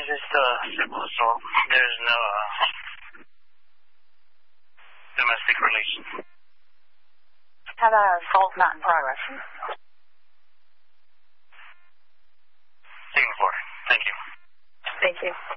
is just simple assault. There's no domestic relations. How about assault not in progress? Taking 4. Thank you. Thank you.